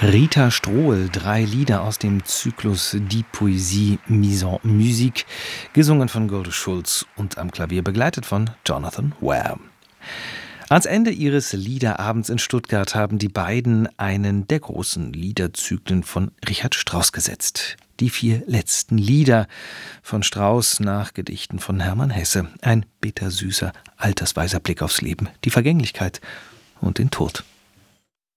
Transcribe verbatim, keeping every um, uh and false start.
Rita Strohl, drei Lieder aus dem Zyklus Die Poésie mise en musique, gesungen von Golde Schulz und am Klavier begleitet von Jonathan Ware. Ans Ende ihres Liederabends in Stuttgart haben die beiden einen der großen Liederzyklen von Richard Strauss gesetzt. Die vier letzten Lieder von Strauss nach Gedichten von Hermann Hesse. Ein bittersüßer, altersweiser Blick aufs Leben, die Vergänglichkeit und den Tod.